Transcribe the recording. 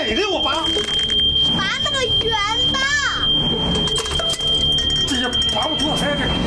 个我拔？ 拔那个圆的。 这也拔不出来这个。